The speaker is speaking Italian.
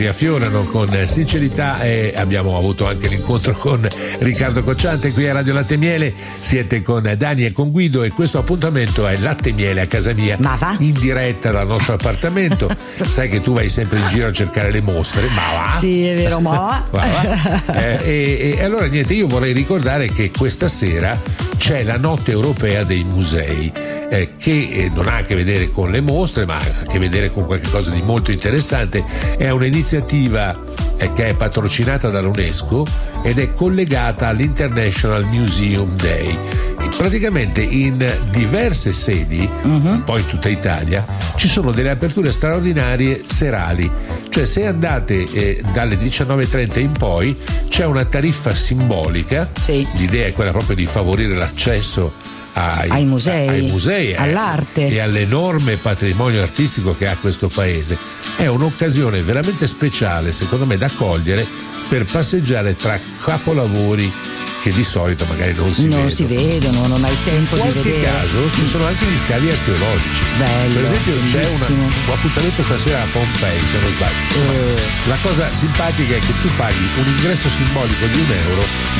riaffiorano con sincerità e abbiamo avuto anche l'incontro con Riccardo Cocciante qui a Radio Latte e Miele. Siete con Dani e con Guido e questo appuntamento è Latte e Miele a casa mia, ma va? In diretta dal nostro appartamento. Sai che tu vai sempre in giro a cercare le mostre, ma va? Sì, è vero, ma va? E allora niente, io vorrei ricordare che questa sera c'è la notte europea dei musei, che non ha a che vedere con le mostre ma ha a che vedere con qualcosa di molto interessante. È un'iniziativa che è patrocinata dall'UNESCO ed è collegata all'International Museum Day. Praticamente in diverse sedi, un po' in tutta Italia, ci sono delle aperture straordinarie serali, cioè se andate dalle 19:30 in poi c'è una tariffa simbolica. Sì. L'idea è quella proprio di favorire l'accesso ai musei, all'arte e all'enorme patrimonio artistico che ha questo paese. È un'occasione veramente speciale, secondo me, da cogliere per passeggiare tra capolavori che di solito magari non si vedono, non hai tempo di vedere. In qualche caso ci sono anche gli scavi archeologici. Bello, per esempio bellissimo. C'è un appuntamento stasera a Pompei, se non sbaglio. La cosa simpatica è che tu paghi un ingresso simbolico di €1